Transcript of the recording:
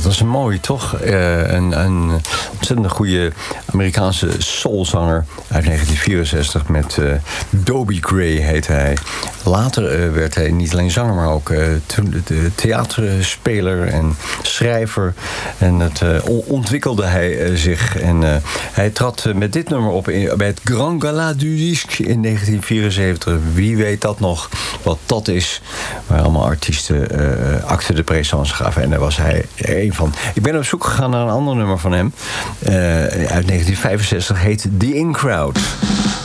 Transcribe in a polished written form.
dat was een mooi, toch? Een ontzettend goede Amerikaanse soulzanger uit 1964 met Dobie Gray heette hij. Later werd hij niet alleen zanger, maar ook theaterspeler en schrijver. En het ontwikkelde hij zich. En hij trad met dit nummer op bij het Grand Gala du Disque in 1974. Wie weet dat nog, wat dat is. Waar allemaal artiesten acte de présence gaven. En daar was hij een van. Ik ben op zoek gegaan naar een ander nummer van hem. Uit 1965 heet The In Crowd.